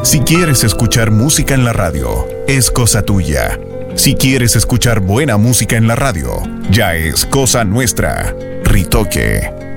Si quieres escuchar música en la radio, es cosa tuya. Si quieres escuchar buena música en la radio, ya es cosa nuestra. Ritoque.